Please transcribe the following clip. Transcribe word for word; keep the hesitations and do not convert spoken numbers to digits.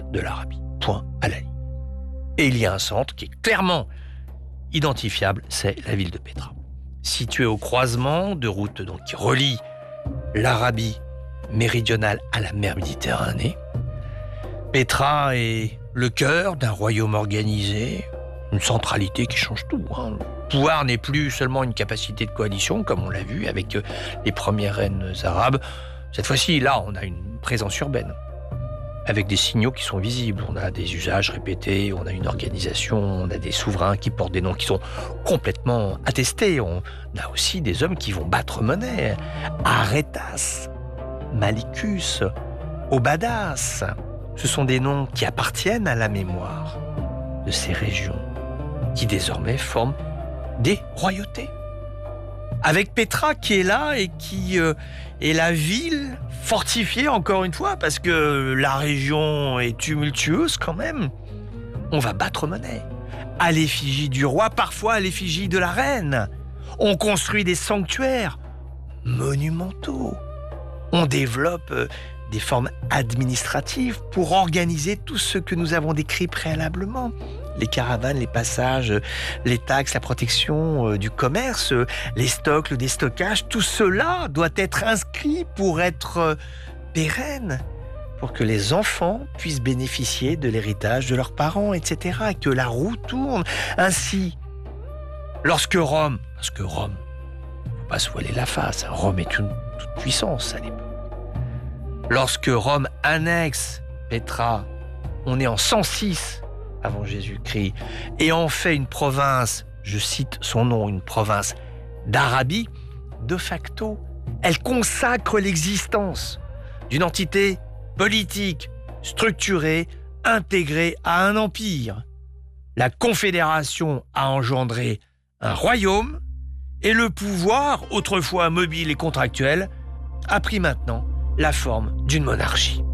de l'Arabie. Point à la ligne. Et il y a un centre qui est clairement identifiable, c'est la ville de Pétra. Située au croisement de routes donc, qui relient l'Arabie méridionale à la mer Méditerranée, Pétra est le cœur d'un royaume organisé, une centralité qui change tout. Hein. Le pouvoir n'est plus seulement une capacité de coalition, comme on l'a vu avec les premières reines arabes. Cette fois-ci, là, on a une présence urbaine, avec des signaux qui sont visibles. On a des usages répétés, on a une organisation, on a des souverains qui portent des noms qui sont complètement attestés. On a aussi des hommes qui vont battre monnaie. Arétas, Malicus, Obadas. Ce sont des noms qui appartiennent à la mémoire de ces régions, qui désormais forment des royautés. Avec Pétra qui est là et qui euh, est la ville fortifiée encore une fois, parce que la région est tumultueuse quand même, on va battre monnaie. À l'effigie du roi, parfois à l'effigie de la reine. On construit des sanctuaires monumentaux. On développe euh, des formes administratives pour organiser tout ce que nous avons décrit préalablement. Les caravanes, les passages, les taxes, la protection du commerce, les stocks, le déstockage, tout cela doit être inscrit pour être pérenne, pour que les enfants puissent bénéficier de l'héritage de leurs parents, et cetera, et que la roue tourne. Ainsi, lorsque Rome, parce que Rome, il ne faut pas se voiler la face, Rome est une toute puissance à l'époque. Lorsque Rome annexe Pétra, on est en cent six avant Jésus-Christ, et en fait une province, je cite son nom, une province d'Arabie, de facto, elle consacre l'existence d'une entité politique, structurée, intégrée à un empire. La confédération a engendré un royaume, et le pouvoir, autrefois mobile et contractuel, a pris maintenant la forme d'une monarchie.